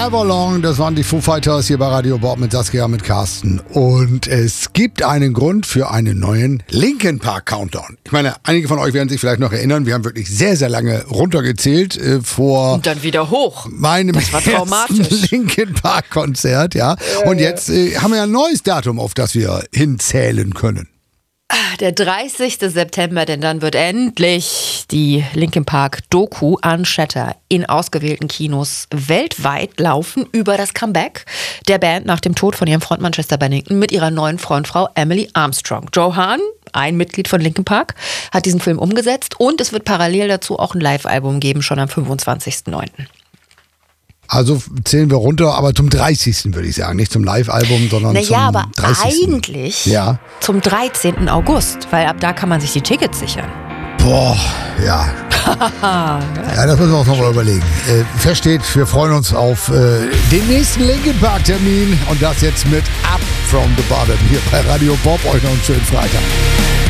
Everlong, das waren die Foo Fighters hier bei Radio Bob mit Saskia, mit Carsten. Und es gibt einen Grund für einen neuen Linkin Park Countdown. Ich meine, einige von euch werden sich vielleicht noch erinnern, wir haben wirklich sehr, sehr lange runtergezählt vor und dann wieder hoch. Meinem das war traumatisch. ersten Linkin Park Konzert, ja. Und jetzt haben wir ein neues Datum, auf das wir hinzählen können. Der 30. September, denn dann wird endlich die Linkin Park Doku Unshatter in ausgewählten Kinos weltweit laufen über das Comeback der Band nach dem Tod von ihrem Frontmann Chester Bennington mit ihrer neuen Frontfrau Emily Armstrong. Joe Hahn, ein Mitglied von Linkin Park, hat diesen Film umgesetzt und es wird parallel dazu auch ein Live-Album geben, schon am 25.09. Also zählen wir runter, aber zum 30. würde ich sagen. Nicht zum Live-Album, sondern zum 30. Naja, aber eigentlich zum 13. August, weil ab da kann man sich die Tickets sichern. Boah, ja. Ja, das müssen wir uns noch mal überlegen. Versteht, wir freuen uns auf den nächsten Linkin Park Termin und das jetzt mit Up from the Bottom hier bei Radio Bob. Euch noch einen schönen Freitag.